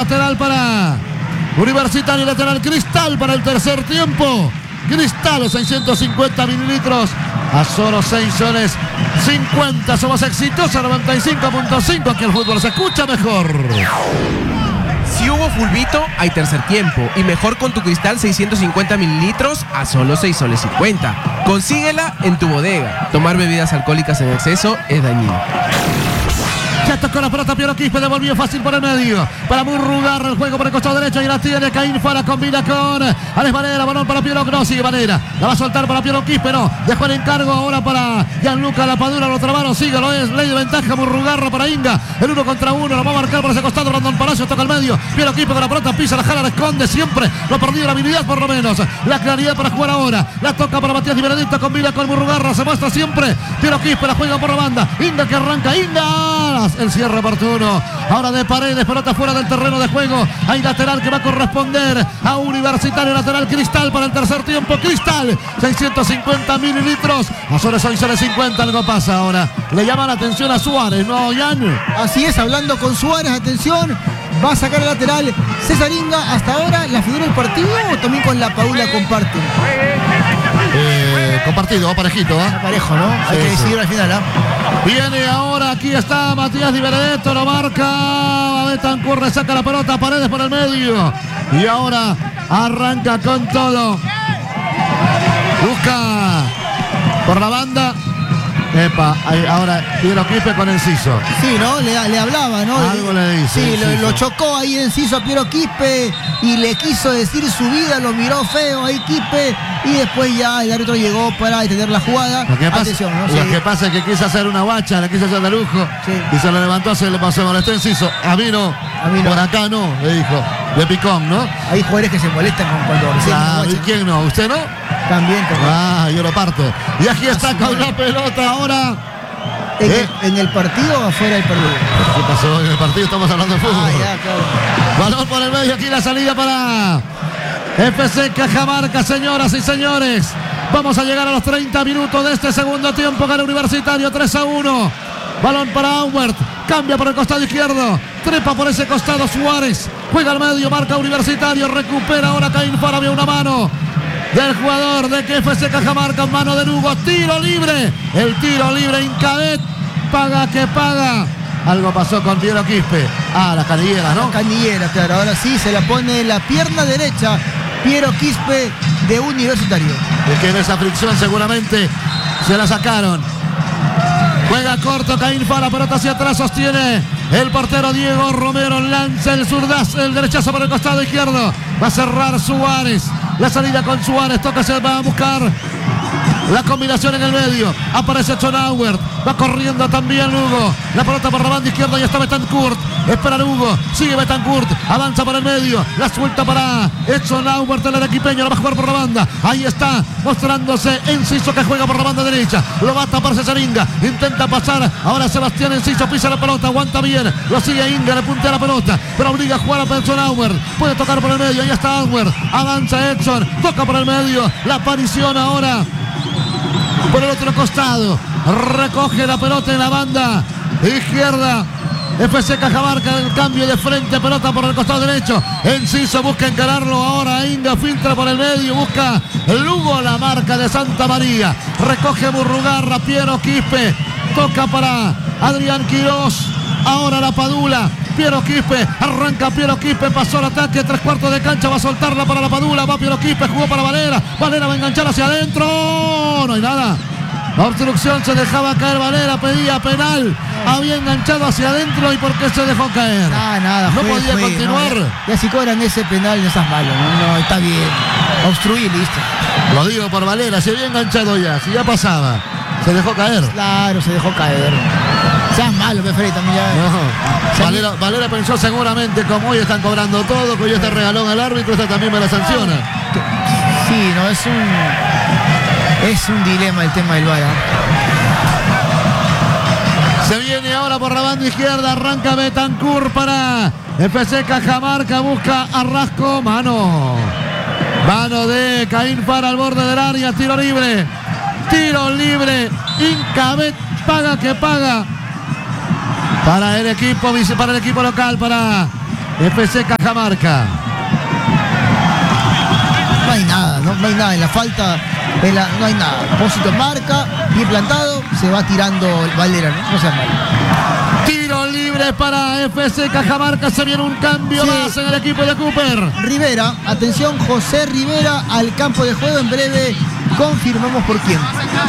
lateral para Universitario, lateral Cristal para el tercer tiempo. Cristal, 650 mililitros a solo 6 soles 50. Somos exitosos, 95.5. Aquí el fútbol se escucha mejor. Si hubo fulbito, hay tercer tiempo. Y mejor con tu Cristal 650 mililitros a solo 6 soles 50. Consíguela en tu bodega. Tomar bebidas alcohólicas en exceso es dañino. Ya tocó la pelota Piero Quispe, devolvió fácil por el medio. Para Murrugarra, el juego por el costado derecho y la tiene Caín Fara, combina con Alex Vanera, balón para Piero, no sigue Vanera. La va a soltar para Piero Quispe, no. Dejó el encargo ahora para Gianluca Lapadula, lo trabaron, sigue, lo es. Ley de ventaja, Murrugarra para Inga. El 1 contra 1, lo va a marcar por ese costado. Rondón Palacio toca el medio. Piero Quispe con la pelota, pisa, la jala, la esconde siempre. Lo perdió la habilidad por lo menos. La claridad para jugar ahora. La toca para Matías Di Benedetto, combina con Murrugarra, se muestra siempre. Piero Quispe la juega por la banda. Inga que arranca, Inga. El cierre oportuno. Ahora de Paredes, pelota fuera del terreno de juego. Hay lateral que va a corresponder a Universitario, lateral Cristal para el tercer tiempo. Cristal, 650 mililitros. A solo 6 soles 50. Algo pasa ahora. Le llama la atención a Suárez, ¿no, Jan? Así es, hablando con Suárez, atención. Va a sacar el lateral César Inga. Hasta ahora la figura del partido o también con la Padula comparten. Compartido, parejito, ¿eh? Parejo, ¿no? Hay que decidir al final, ¿ah? Viene ahora, aquí está Matías Di Benedetto, lo marca Betancur, le saca la pelota a Paredes por el medio. Y ahora arranca con todo. Busca por la banda. Epa, ahora Piero Quispe con Enciso. Sí, ¿no? Le hablaba, ¿no? Algo le dice. Sí, lo chocó ahí Enciso a Piero Quispe y le quiso decir su vida, lo miró feo ahí Quispe y después ya el árbitro llegó para detener la jugada. Lo que pasa es que quiso hacer una guacha, la quiso hacer de lujo, sí. Y se lo levantó, se le pasó, molestó Enciso. A mí no, por acá no, le dijo. De picón, ¿no? Hay jugadores que se molestan cuando ¿y quién no? ¿Usted no? También. Yo lo parto. Y aquí está con la pelota ahora. ¿En el partido o afuera del partido? ¿Qué pasó en el partido? Estamos hablando de fútbol. Ya, claro. Balón por el medio, aquí la salida para FC Cajamarca, señoras y señores. Vamos a llegar a los 30 minutos de este segundo tiempo. Gana Universitario 3-1. Balón para Auwert. Cambia por el costado izquierdo. Trepa por ese costado Suárez. Juega al medio, marca Universitario. Recupera ahora Caín Fara. Había una mano del jugador de FC Cajamarca, mano de Lugo, tiro libre, el tiro libre, Incabet, paga que paga. Algo pasó con Piero Quispe. Las canilleras, ¿no? Las canilleras, claro, ahora sí se la pone en la pierna derecha Piero Quispe de Universitario. Es que en esa fricción seguramente se la sacaron. Juega corto Caín Fara, pelota hacia atrás, sostiene el portero Diego Romero, lanza el zurdazo, el derechazo por el costado izquierdo. Va a cerrar Suárez. La salida con Suárez, toca, se va a buscar la combinación en el medio. Aparece Schonauer, va corriendo también Lugo. La pelota por la banda izquierda y está Betancourt. Espera Lugo, sigue Betancourt, avanza por el medio. La suelta para Schonauer, el equipeño, la va a jugar por la banda. Ahí está, mostrándose Enciso que juega por la banda derecha. Lo va a tapar César Inga, intenta pasar. Ahora Sebastián Enciso pisa la pelota, aguanta bien. Lo sigue Inga, le puntea la pelota, pero obliga a jugar a Schonauer. Puede tocar por el medio, ahí está Auer. Avanza Edson, toca por el medio. La aparición ahora por el otro costado, recoge la pelota en la banda izquierda. FC Cajamarca, el cambio de frente, pelota por el costado derecho. Enciso busca encararlo ahora. Inga filtra por el medio, busca Lugo, la marca de Santa María. Recoge Murrugarra, Piero Quispe, toca para Adrián Quirós. Ahora la Padula. Piero Quispe, arranca Piero Quispe, pasó el ataque, 3/4 de cancha, va a soltarla para la Padula, va Piero Quispe, jugó para Valera, Valera va a enganchar hacia adentro, no hay nada. La obstrucción, se dejaba caer Valera, pedía penal, había enganchado hacia adentro y ¿por qué se dejó caer? Nada, no podía continuar. No, ya si cobran ese penal no estás malo, no, está bien, obstruir, listo. Lo digo por Valera, se había enganchado ya, si ya pasaba, se dejó caer. Claro, se dejó caer. Seas malo, Freddy, también ya. No. Valera pensó seguramente, como hoy están cobrando todo, que hoy este regalón al árbitro, esta también me la sanciona. Sí, no, es un dilema el tema del VAR. Se viene ahora por la banda izquierda, arranca Betancourt para FC Cajamarca, busca Arrasco, mano de Caín Fara al borde del área, tiro libre, Incabet, paga que paga. Para el equipo local, para FC Cajamarca. No hay nada, no hay nada en la falta, no hay nada. Pósito marca, bien plantado, se va tirando el Valera, no sea mal. Tiro libre para FC Cajamarca, se viene un cambio más en el equipo de Cooper. Rivera, atención, José Rivera al campo de juego, en breve confirmamos por quién.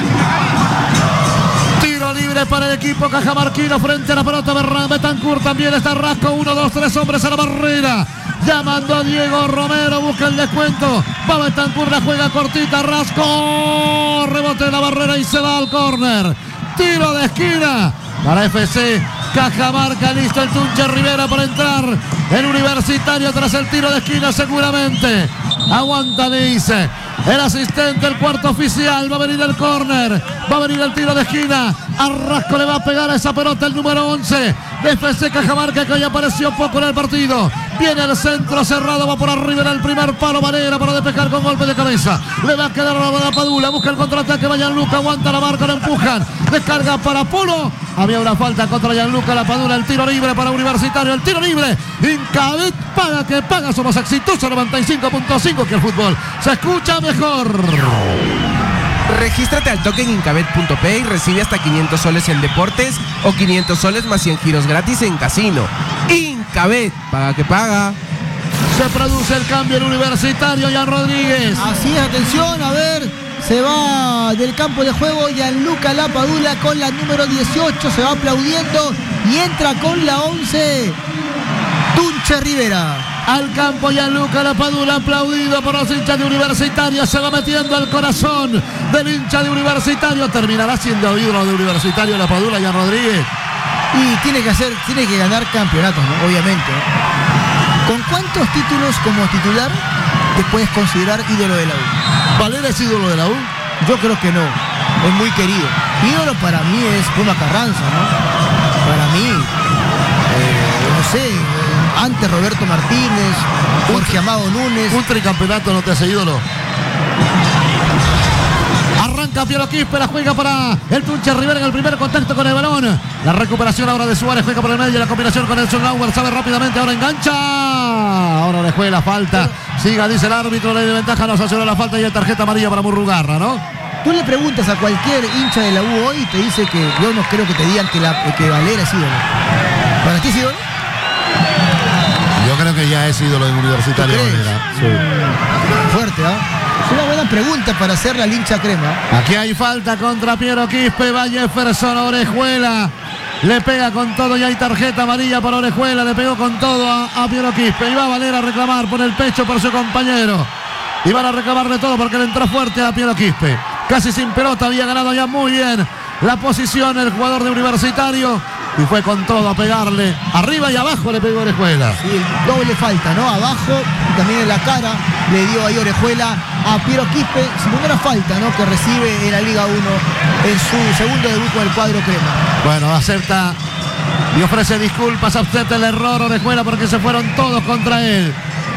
Tiro libre para el equipo cajamarquino frente a la pelota. Betancourt también está Rasco. 1, 2, 3 hombres a la barrera. Llamando a Diego Romero, busca el descuento. Va Betancourt, la juega cortita. Rasco, rebote de la barrera y se va al córner. Tiro de esquina para FC Cajamarca. Listo el Tunche Rivera para entrar el Universitario tras el tiro de esquina seguramente. Aguanta, le dice el asistente, el cuarto oficial. Va a venir el córner, va a venir el tiro de esquina. Arrasco le va a pegar a esa pelota el número 11 de FC Cajamarca, que hoy apareció poco en el partido. Viene el centro cerrado, va por arriba en el primer palo. Valera para despejar con golpe de cabeza. Le va a quedar a la Padula, busca el contraataque. Va Gianluca, aguanta la marca, lo empujan. Descarga para Polo. Había una falta contra Gianluca La Padula. El tiro libre para Universitario, el tiro libre. Incabet, paga que paga. Somos exitosos, 95.5, que el fútbol se escucha mejor. Regístrate al toque en incabet.p y recibe hasta 500 soles en deportes o 500 soles más 100 giros gratis en casino. Incabet, paga que paga. Se produce el cambio en Universitario, Jan Rodríguez. Así es, atención, a ver, se va del campo de juego Gianluca La Padula con la número 18, se va aplaudiendo y entra con la 11, Tunche Rivera. Al campo Gianluca La Padula, aplaudido por los hinchas de Universitario. Se va metiendo al corazón del hincha de Universitario. Terminará siendo ídolo de Universitario La Padula, Jan Rodríguez. Y tiene que ganar campeonatos, ¿no? Obviamente, ¿no? ¿Con cuántos títulos como titular te puedes considerar ídolo de la U? ¿Valera es ídolo de la U? Yo creo que no, es muy querido. Ídolo para mí es Puma Carranza, ¿no? Para mí, no sé, antes Roberto Martínez, Jorge Amado Núñez. Un tricampeonato no te hace ídolo. Arranca Piero Quispe, la juega para el Tunche Rivera en el primer contacto con el balón. La recuperación ahora de Suárez, juega por el medio, la combinación con el Sonauer, sabe rápidamente, ahora engancha. Ahora le juega la falta. Siga, dice el árbitro, le de ventaja, no sancionó la falta y hay tarjeta amarilla para Murrugarra, ¿no? Tú le preguntas a cualquier hincha de la U hoy y te dice que yo no creo que te digan que Valera es ídolo. ¿Para ti es ídolo? Yo creo que ya es ídolo de Universitario Valera. Sí. Fuerte, ¿ah? Es una buena pregunta para hacerle al hincha crema. Aquí hay falta contra Piero Quispe. Va Jefferson Orejuela. Le pega con todo y hay tarjeta amarilla para Orejuela. Le pegó con todo a Piero Quispe. Y va Valera a reclamar por el pecho por su compañero. Y van a reclamarle todo porque le entró fuerte a Piero Quispe. Casi sin pelota, había ganado ya muy bien la posición el jugador de Universitario. Y fue con todo a pegarle. Arriba y abajo le pegó Orejuela. Sí, doble falta, ¿no? Abajo y también en la cara le dio ahí Orejuela a Piero Quispe. Su primera falta, ¿no? Que recibe en la Liga 1 en su segundo debut con el cuadro crema. Bueno, acepta y ofrece disculpas. Acepta el error Orejuela porque se fueron todos contra él.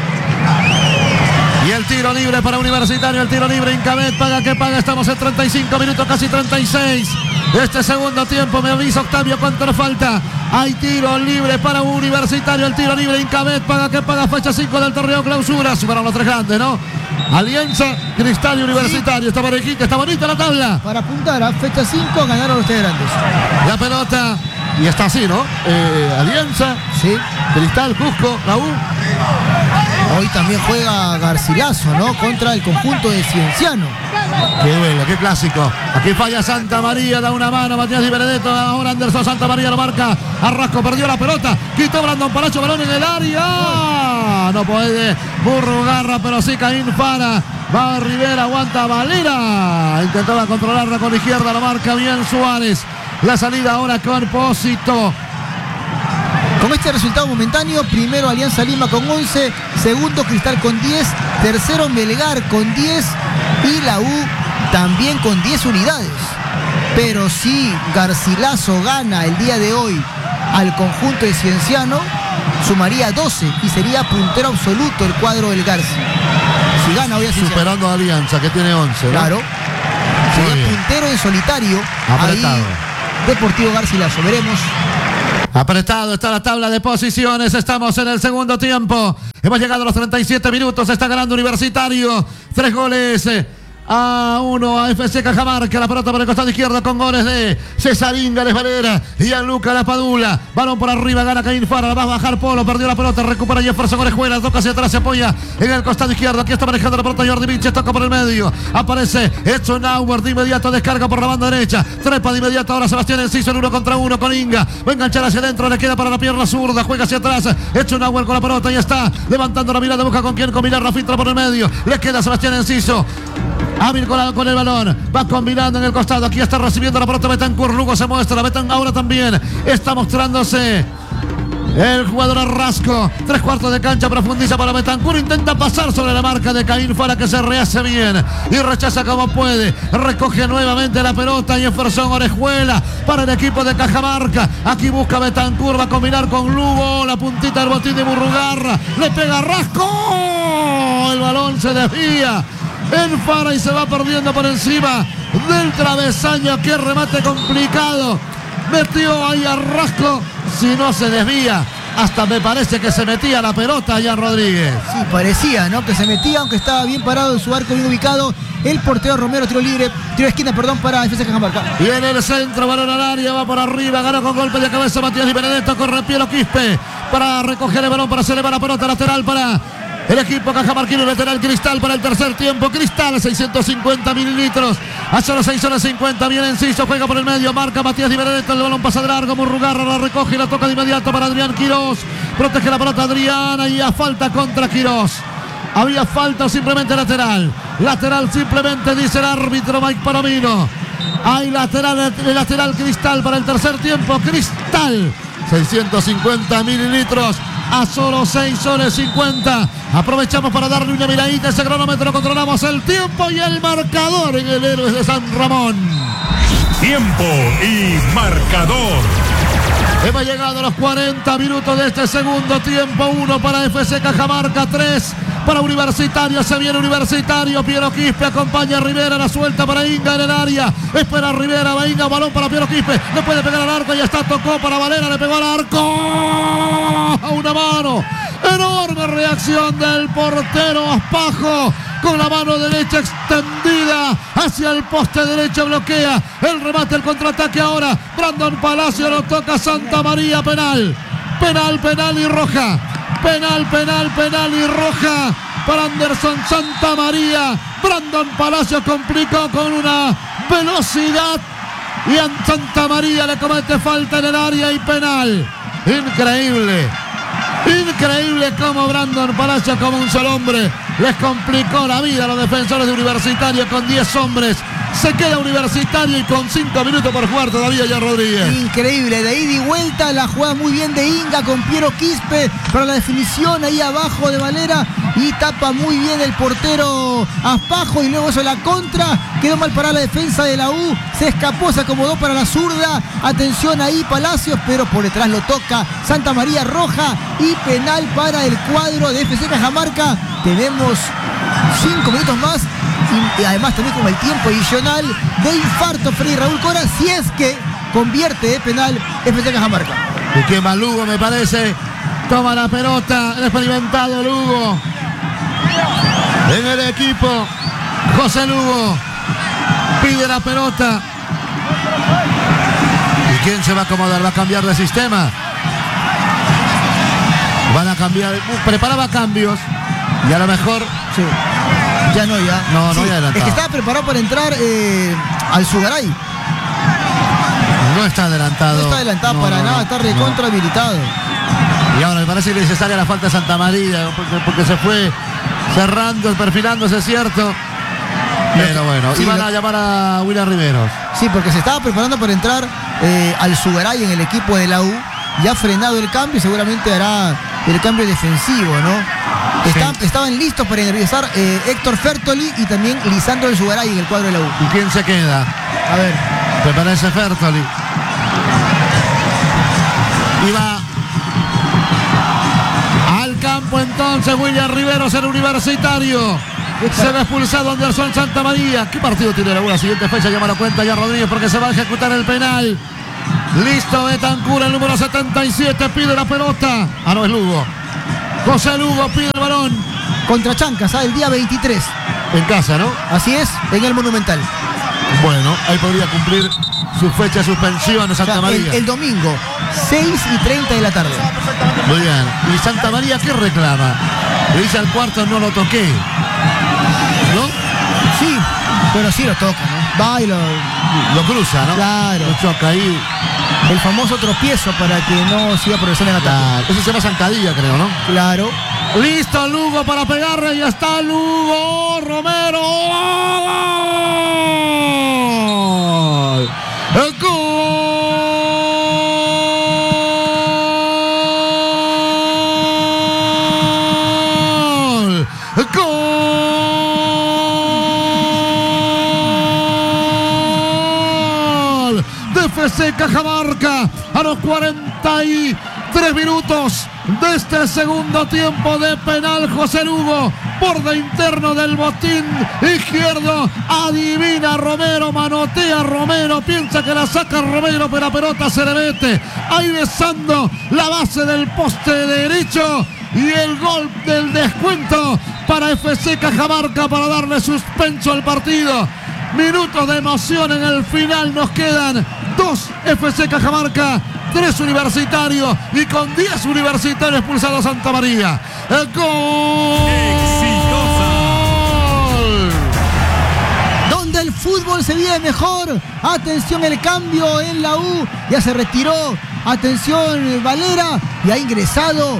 Y el tiro libre para Universitario, el tiro libre Incabet, paga que paga, estamos en 35 minutos, casi 36. Este segundo tiempo, me avisa Octavio cuánto le falta. Hay tiro libre para Universitario, el tiro libre Incabet, paga que paga, fecha 5 del torneo clausura. Sumaron los tres grandes, ¿no? Alianza, Cristal y Universitario. Está parejita, está bonita la tabla. Para apuntar a fecha 5 ganaron los tres grandes. La pelota, y está así, ¿no? Alianza, sí. Cristal, Cusco, la U. Hoy también juega Garcilaso, ¿no? Contra el conjunto de Cienciano. Qué duelo, qué clásico. Aquí falla Santa María, da una mano Matías Di Benedetto. Ahora Anderson Santa María lo marca. Arrasco perdió la pelota. Quitó Brandon Paracho, balón en el área. No puede Murrugarra, pero sí Caín Fara. Va Rivera, aguanta Valera. Intentaba controlarla con la izquierda, lo marca bien Suárez. La salida ahora con Pósito. Con este resultado momentáneo, primero Alianza Lima con 11, segundo Cristal con 10, tercero Melgar con 10 y la U también con 10 unidades. Pero si Garcilaso gana el día de hoy al conjunto de Cienciano, sumaría 12 y sería puntero absoluto el cuadro del Garci. Si gana hoy a Cienciano. Superando a Alianza, que tiene 11, ¿no? Claro. Sería puntero en solitario. Apretado. Ahí, Deportivo Garcilaso, veremos. Apretado está la tabla de posiciones. Estamos en el segundo tiempo. Hemos llegado a los 37 minutos. Está ganando Universitario. 3 goles a 1 a FC Cajamarca. La pelota por el costado izquierdo con goles de Cesarín Gales Valera y Gianluca Lapadula. Balón por arriba, gana Caín Fara. La va a bajar Polo, perdió la pelota, recupera Jefferson Orejuela, toca hacia atrás, se apoya en el costado izquierdo. Aquí está manejando la pelota Jordi Vinches, toca por el medio. Aparece Edson Nauer, de inmediato descarga por la banda derecha. Trepa de inmediato ahora Sebastián Enciso en 1 contra 1 con Inga. Va a enganchar hacia adentro, le queda para la pierna zurda, juega hacia atrás. Edson Nauer con la pelota, ya está levantando la mirada, busca con quién combinar, la filtra por el medio. Le queda Sebastián Enciso. Hábil con el balón, va combinando en el costado, aquí está recibiendo la pelota Betancur, Lugo se muestra, ahora también está mostrándose el jugador Arrasco, 3/4 de cancha, profundiza para Betancur, intenta pasar sobre la marca de Caín Fara que se rehace bien y rechaza como puede, recoge nuevamente la pelota Jefferson Orejuela para el equipo de Cajamarca, aquí busca Betancur, va a combinar con Lugo, la puntita del botín de Burrugarra, le pega Arrasco, el balón se desvía en Fara y se va perdiendo por encima del travesaño. Qué remate complicado metió ahí Arrasco, si no se desvía, hasta me parece que se metía la pelota allá Rodríguez. Sí, parecía, ¿no? Que se metía, aunque estaba bien parado en su arco, bien ubicado. El portero Romero, tiro de esquina, para FC Cajamarca. Y en el centro, balón al área, va por arriba, ganó con golpe de cabeza Matías Di Benedetto, corre Piero Quispe para recoger el balón, para se elevar la pelota lateral para el equipo cajamarquino, lateral Cristal para el tercer tiempo. Cristal, 650 mililitros. A solo 6 horas 50. Viene Enciso, juega por el medio. Marca Matías Di Benedetto. El balón pasa de largo. Murrugarra la recoge y la toca de inmediato para Adrián Quirós. Protege la pelota Adrián. Y a falta contra Quirós. Había falta o simplemente lateral. Lateral simplemente, dice el árbitro Mike Palomino. Hay lateral Cristal para el tercer tiempo. Cristal, 650 mililitros. A solo 6 horas 50. Aprovechamos para darle una miradita a ese cronómetro. Controlamos el tiempo y el marcador en el Héroes de San Ramón. Tiempo y marcador. Hemos llegado a los 40 minutos de este segundo tiempo. 1 para FC Cajamarca, 3 para Universitario. Se viene Universitario. Piero Quispe acompaña a Rivera. La suelta para Inga en el área. Espera Rivera. Va Inga. Balón para Piero Quispe. Le puede pegar al arco. Ya está. Tocó para Valera. Le pegó al arco. A una mano. Enorme reacción del portero Aspajo. Con la mano derecha extendida hacia el poste derecho, bloquea el remate, el contraataque ahora. Brandon Palacio lo toca Santa María, penal y roja. Penal y roja para Anderson Santa María. Brandon Palacio complicó con una velocidad y a Santa María le comete falta en el área y penal. Increíble como Brandon Palacio, como un solo hombre, les complicó la vida a los defensores de Universitario con 10 hombres. Se queda Universitario y con 5 minutos por jugar todavía ya Rodríguez. Increíble, de ida y vuelta, la jugada muy bien de Inga con Piero Quispe para la definición ahí abajo de Valera y tapa muy bien el portero Aspajo y luego eso la contra, quedó mal para la defensa de la U, se escapó, se acomodó para la zurda, atención ahí Palacios, pero por detrás lo toca Santa María, roja y penal para el cuadro de FC Cajamarca. Tenemos 5 minutos más y además también con el tiempo adicional de infarto Freddy Raúl Cora, si es que convierte de penal FC Cajamarca. Y que más Lugo, me parece, toma la pelota, el experimentado Lugo en el equipo. José Lugo pide la pelota. ¿Y quién se va a acomodar? ¿Va a cambiar de sistema? Van a cambiar, preparaba cambios y a lo mejor sí. Ya no, ya. No, sí, ya adelantado. Es que estaba preparado para entrar al Sugaray. No está adelantado. No está adelantado para nada, está recontra habilitado. Y ahora me parece que es necesaria la falta de Santa María, porque se fue cerrando, perfilándose, es cierto. Pero bueno, sí, iban a llamar a William Riveros. Sí, porque se estaba preparando para entrar al Sugaray en el equipo de la U. Ya ha frenado el cambio y seguramente hará el cambio defensivo, ¿no? Sí. Estaban listos para ingresar Héctor Fertoli y también Lisandro El Sugaray en el cuadro de la U. ¿Y quién se queda? A ver. Me parece Fertoli. Y va al campo entonces William Riveros, el Universitario. Se ve expulsado Anderson Santa María. ¿Qué partido tiene la U la siguiente fecha? Ya me lo cuenta ya Rodríguez porque se va a ejecutar el penal. Listo Betancur, el número 77, pide la pelota. Ah, no, es Lugo. José Lugo pide el balón. Contra Chancas, el día 23. En casa, ¿no? Así es, en el Monumental. Bueno, ahí podría cumplir su fecha de suspensión de Santa María. El domingo, 6:30 de la tarde. Muy bien. ¿Y Santa María qué reclama? Le dice al cuarto, no lo toqué. ¿No? Sí, pero sí lo toca, ¿no? Va y lo cruza, ¿no? Claro. Lo choca ahí. El famoso tropiezo para que no siga progresando en ataque. Claro. Eso se llama zancadilla, creo, ¿no? Claro. Listo Lugo para pegarle. Y está Lugo. Romero. ¡Gol! ¡El gol! ¡El gol! De FC Cajamarca a los 43 minutos de este segundo tiempo de penal. José Lugo, borde interno del botín izquierdo, adivina Romero, manotea Romero, piensa que la saca Romero, pero la pelota se le mete ahí besando la base del poste derecho, y el gol del descuento para FC Cajamarca para darle suspenso al partido. Minutos de emoción en el final, nos quedan 2 FC Cajamarca, 3 Universitarios, y con 10 Universitarios expulsados Santa María. ¡El gol! ¡Exitosa! Donde el fútbol se vive mejor. Atención, el cambio en la U. Ya se retiró. Atención, Valera. Y ha ingresado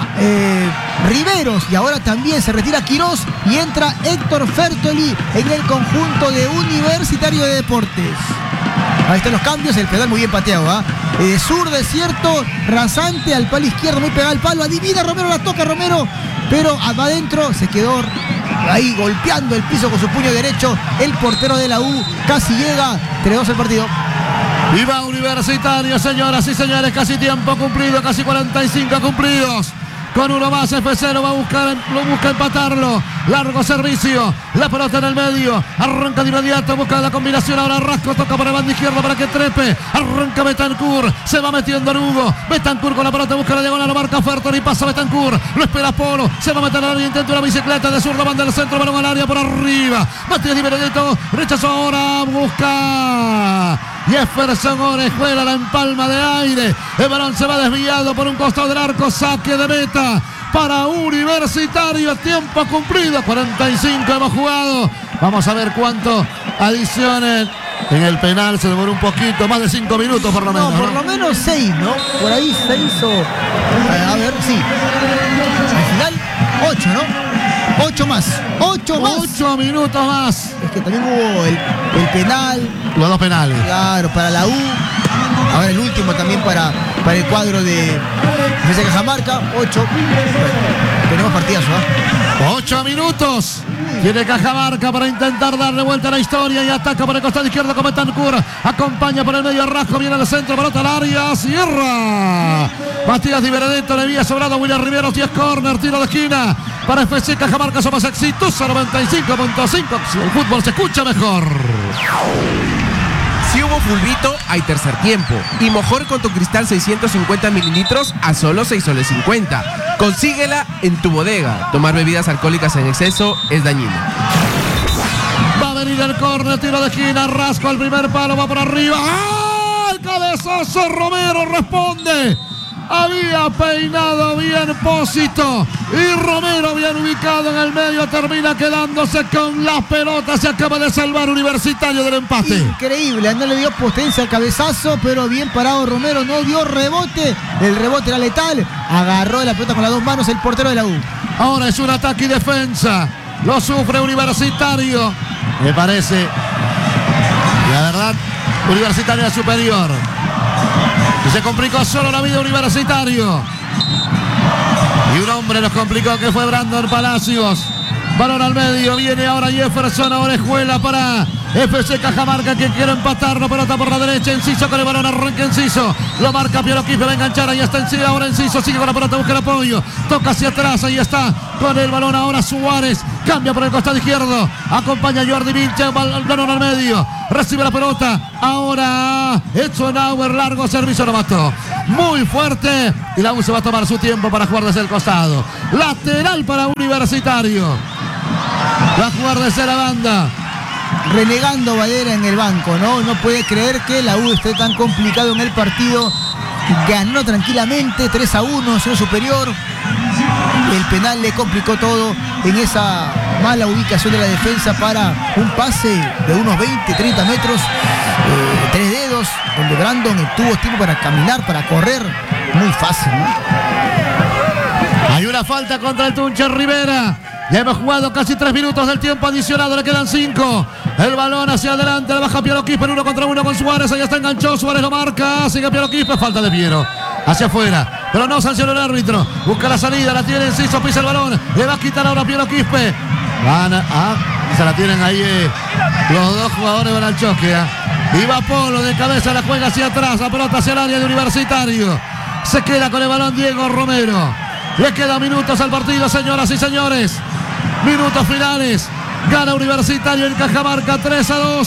Riveros. Y ahora también se retira Quirós. Y entra Héctor Fertoli en el conjunto de Universitario de Deportes. Ahí están los cambios, el pedal muy bien pateado, ¿ah? Sur desierto, rasante al palo izquierdo, muy pegado al palo, adivina Romero, la toca Romero, pero adentro se quedó ahí golpeando el piso con su puño derecho, el portero de la U, casi llega, 3-2 el partido. Viva Universitario, señoras y señores, casi tiempo cumplido, casi 45 cumplidos. Con uno más, FC lo busca empatarlo. Largo servicio, la pelota en el medio. Arranca de inmediato, busca la combinación. Ahora Rasco toca por el bando izquierdo para que trepe. Arranca Betancur, se va metiendo Lugo. Betancur con la pelota, busca la diagonal, lo marca Fertoli, pasa Betancur. Lo espera Polo, se va a meter al área, intenta una bicicleta de zurdo, manda al centro, balón al área por arriba. Matías Di Benedetto, rechazó ahora, busca Jefferson Orejuela, la empalma de aire. El balón se va desviado por un costado del arco, saque de meta para Universitario, tiempo cumplido, 45 hemos jugado. Vamos a ver cuánto adiciones. En el penal se demoró un poquito, más de 5 minutos por lo menos. No, por lo menos 6, ¿no? Por ahí 6 o... A ver, sí. Al final, 8, ¿no? 8 más. 8 más. 8 minutos más. Es que también hubo el penal. Los 2 penales. Claro, para la U. Ahora el último también para el cuadro de Cajamarca. 8. Bueno, tenemos partidazo, ¿eh? 8 minutos. Tiene Cajamarca para intentar darle vuelta a la historia y ataca por el costado izquierdo con Betancur. Acompaña por el medio Rasco, viene al centro, pelota al área, cierra. Matías Di Benedetto, le había sobrado a William Riveros, 10 corner, tiro de esquina para FC Cajamarca. Somos exitosos, 95.5. Si el fútbol se escucha mejor. Si hubo fulbito, hay tercer tiempo. Y mejor con tu cristal 650 mililitros a solo 6 soles 50. Consíguela en tu bodega. Tomar bebidas alcohólicas en exceso es dañino. Va a venir el córner, tiro de esquina, Rasco al primer palo, va por arriba. ¡Ah! El cabezazo, Romero responde. Había peinado bien Pósito y Romero bien ubicado en el medio, termina quedándose con las pelotas. Se acaba de salvar Universitario del empate. Increíble, no le dio potencia al cabezazo, pero bien parado Romero, no dio rebote. El rebote era letal, agarró la pelota con las 2 manos el portero de la U. Ahora es un ataque y defensa, lo sufre Universitario. Me parece, la verdad, Universitario es superior. Y se complicó solo la vida Universitario. Y un hombre nos complicó, que fue Brandon Palacios. Balón al medio, viene ahora Jefferson Orejuela para FC Cajamarca que quiere empatarlo. Pelota por la derecha. Enciso con el balón. Arranca Enciso. Lo marca Piero Quispe. Va a enganchar. Ahí está Enciso. Ahora Enciso sigue con la pelota. Busca el apoyo. Toca hacia atrás. Ahí está con el balón. Ahora Suárez. Cambia por el costado izquierdo. Acompaña a Jordi Vilche. Balón al medio. Recibe la pelota. Ahora Etzenauer. Largo servicio. Lo mató. Muy fuerte. Y la U se va a tomar su tiempo para jugar desde el costado. Lateral para Universitario. Va a jugar desde la banda. Renegando Valera en el banco, ¿no? No puede creer que la U esté tan complicado en el partido. Ganó tranquilamente 3-1, siendo superior. El penal le complicó todo en esa mala ubicación de la defensa para un pase de unos 20-30 metros, 3 dedos, donde Brandon tuvo tiempo para caminar, para correr. Muy fácil, ¿no? Hay una falta contra el Tunche Rivera. Ya hemos jugado casi 3 minutos del tiempo adicionado, le quedan 5. El balón hacia adelante, le baja Piero Quispe en 1 contra 1 con Suárez. Ahí está, enganchó, Suárez lo marca, sigue Piero Quispe, falta de Piero. Hacia afuera, pero no sancionó el árbitro. Busca la salida, la tiene Enciso, pisa el balón. Le va a quitar ahora Piero Quispe. Se la tienen ahí los dos jugadores, van al choque. Y va Polo de cabeza, la juega hacia atrás, la pelota hacia el área de Universitario. Se queda con el balón Diego Romero. Le quedan minutos al partido, señoras y señores. Minutos finales. Gana Universitario en Cajamarca 3-2.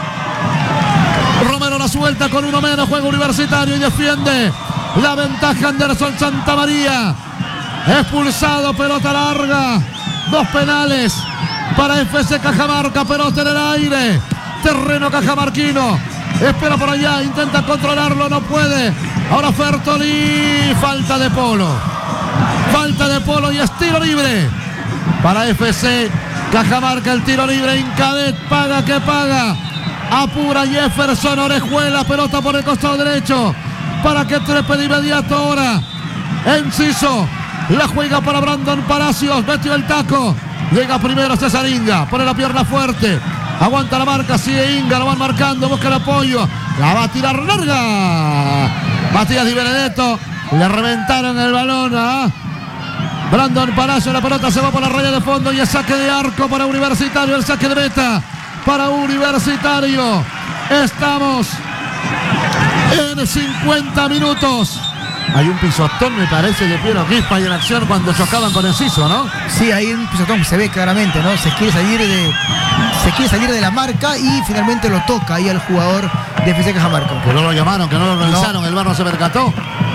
Romero la suelta con uno menos. Juega Universitario y defiende la ventaja Anderson Santamaría. Expulsado, pelota larga. 2 penales para FC Cajamarca. Pelota en el aire. Terreno cajamarquino. Espera por allá, intenta controlarlo, no puede. Ahora Fertoli. Falta de Polo. Falta de Polo y es tiro libre para FC Cajamarca. El tiro libre, Incadet paga que paga. Apura Jefferson Orejuela, pelota por el costado derecho para que trepe de inmediato ahora. Enciso, la juega para Brandon Palacios, metió el taco. Llega primero César Inga, pone la pierna fuerte. Aguanta la marca, sigue Inga, lo van marcando, busca el apoyo. La va a tirar larga. Matías Di Benedetto, le reventaron el balón a Brandon Palacio. La pelota se va por la raya de fondo y es saque de arco para Universitario. El saque de meta para Universitario. Estamos en 50 minutos. Hay un pisotón, me parece, de Piero Quispe ahí en acción cuando chocaban con Enciso, ¿no? Sí, hay un pisotón, se ve claramente, ¿no? Se quiere salir de la marca y finalmente lo toca ahí al jugador de FC Cajamarca. Que no lo llamaron, que no lo revisaron, el VAR no se percató.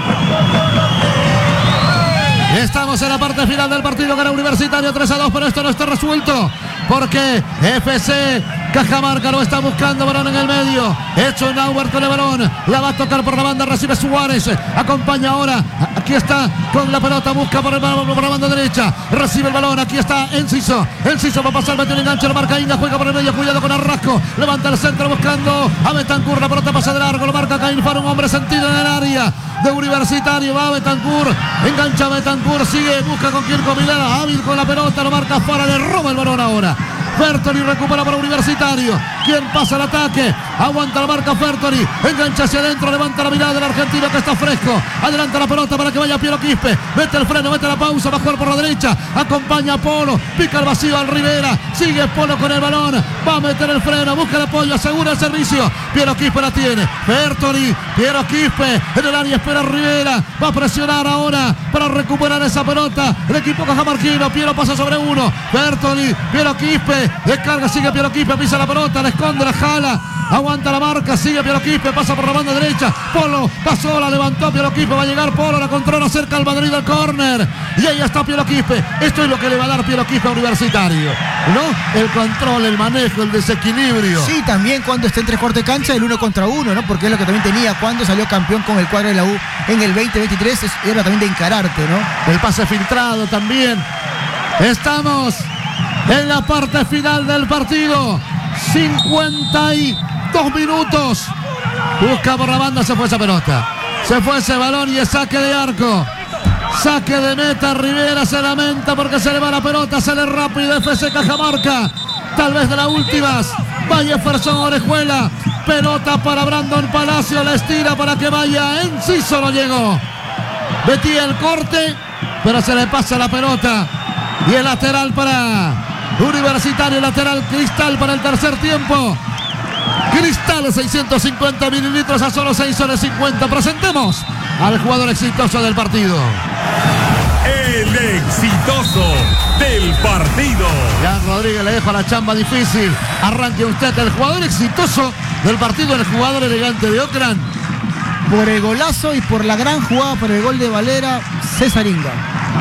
Estamos en la parte final del partido. Gana Universitario 3-2, pero esto no está resuelto porque FC Cajamarca lo está buscando. Balón en el medio. Etzenauer con el balón. La va a tocar por la banda. Recibe Suárez. Acompaña ahora. Aquí está con la pelota. Busca por la banda derecha. Recibe el balón. Aquí está Enciso. Enciso va a pasar. Mete el enganche. Lo marca Inga. Juega por el medio. Cuidado con Arrasco. Levanta el centro buscando a Betancur. La pelota pasa de largo. Lo marca Caín para un hombre sentido en el área de Universitario. Va Betancur. Engancha a Betancur. Sigue. Busca con quién combinar. Hábil con la pelota. Lo marca fuera. Le roba el balón ahora. Fertoli recupera para Universitario. ¿Quién pasa al ataque? Aguanta la marca Fertoli. Engancha hacia adentro. Levanta la mirada del argentino que está fresco. Adelanta la pelota para que vaya Piero Quispe. Mete el freno, mete la pausa. Va a jugar por la derecha. Acompaña a Polo. Pica el vacío al Rivera. Sigue Polo con el balón. Va a meter el freno. Busca el apoyo. Asegura el servicio. Piero Quispe la tiene. Fertoli. Piero Quispe. En el área espera Rivera. Va a presionar ahora para recuperar esa pelota. El equipo cajamarquino. Piero pasa sobre uno. Fertoli. Piero Quispe. Descarga, sigue Piero Quispe, pisa la pelota, la esconde, la jala, aguanta la marca, sigue Piero Quispe, pasa por la banda derecha, Polo pasó, la levantó Piero Quispe, va a llegar Polo, la controla cerca al Madrid del córner, y ahí está Piero Quispe. Esto es lo que le va a dar Piero Quispe a Universitario, ¿no? El control, el manejo, el desequilibrio. Sí, también cuando está en 3/4 de cancha, el 1 contra 1, ¿no? Porque es lo que también tenía cuando salió campeón con el cuadro de la U en el 2023, era también de encararte, ¿no? El pase filtrado también. Estamos en la parte final del partido. 52 minutos. Busca por la banda, se fue esa pelota. Se fue ese balón y es saque de arco. Saque de meta. Rivera se lamenta porque se le va la pelota. Sale rápido FC Cajamarca. Tal vez de las últimas. Va Jefferson Orejuela. Pelota para Brandon Palacio. La estira para que vaya. Enciso no llegó. Metía el corte, pero se le pasa la pelota. Y el lateral para Universitario, lateral Cristal para el tercer tiempo. Cristal 650 mililitros a solo 6 soles 50. Presentemos al jugador exitoso del partido. El exitoso del partido. Jan Rodríguez le dejo la chamba difícil. Arranque usted. El jugador exitoso del partido, el jugador elegante de Ocran. Por el golazo y por la gran jugada por el gol de Valera, César Inga.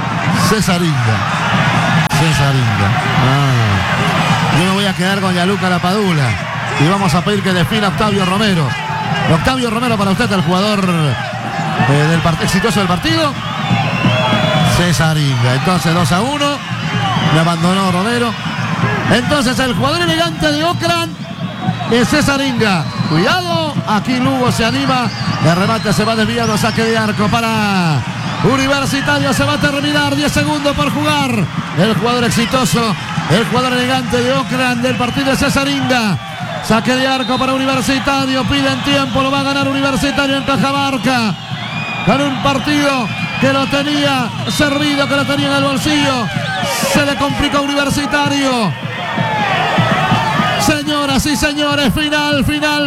Yo me voy a quedar con Gianluca Lapadula. Y vamos a pedir que defina Octavio Romero. Octavio Romero para usted, el jugador exitoso del partido. César Inga. Entonces 2-1. Le abandonó Romero. Entonces el jugador elegante de Ocran es César Inga. Cuidado. Aquí Lugo se anima. El remate se va desviado. Saque de arco para Universitario. Se va a terminar. 10 segundos por jugar. El jugador exitoso. El jugador elegante de Ocran del partido es César Inga. Saque de arco para Universitario. Piden tiempo. Lo va a ganar Universitario en Cajamarca. Con un partido que lo tenía servido, que lo tenía en el bolsillo. Se le complicó a Universitario. Señoras y señores, final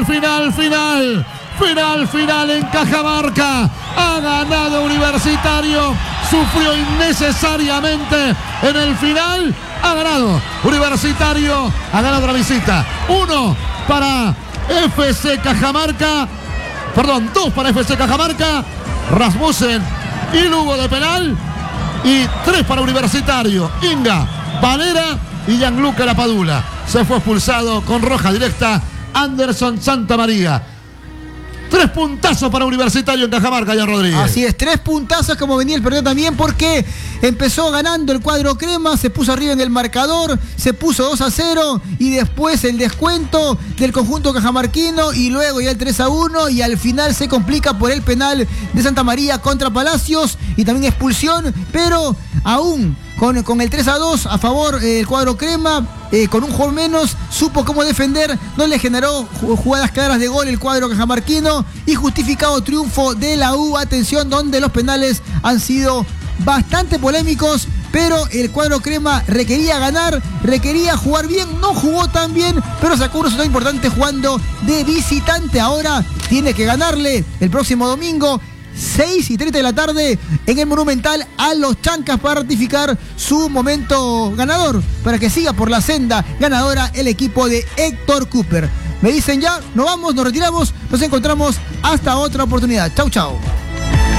en Cajamarca. Ha ganado Universitario. Sufrió innecesariamente en el final. Ha ganado Universitario. Ha ganado la visita. 1 para FC Cajamarca. Perdón, 2 para FC Cajamarca. Rasmussen y Lugo de penal. Y 3 para Universitario. Inga, Valera y Gianluca Lapadula. Se fue expulsado con roja directa Anderson Santamaría. 3 puntazos para Universitario en Cajamarca, Jan Rodríguez. Así es, 3 puntazos como venía el partido también, porque empezó ganando el cuadro crema, se puso arriba en el marcador, se puso 2-0 y después el descuento del conjunto cajamarquino y luego ya el 3-1 y al final se complica por el penal de Santa María contra Palacios y también expulsión, pero aún con el 3-2 a favor el cuadro crema, con un jugador menos, supo cómo defender, no le generó jugadas claras de gol el cuadro cajamarquino y justificado triunfo de la U. Atención, donde los penales han sido bastante polémicos, pero el cuadro crema requería ganar, requería jugar bien, no jugó tan bien, pero sacó un resultado importante jugando de visitante. Ahora tiene que ganarle el próximo domingo 6:30 de la tarde en el Monumental a los Chancas para ratificar su momento ganador, para que siga por la senda ganadora el equipo de Héctor Cooper. Me dicen ya, nos vamos, nos retiramos, nos encontramos hasta otra oportunidad. Chau, chau.